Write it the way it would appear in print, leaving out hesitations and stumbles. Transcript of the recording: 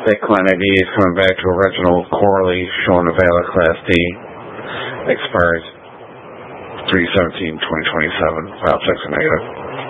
State Client ID is coming back to original. Corley showing a valid Class D. Expires 3/17/2027. File checks are negative.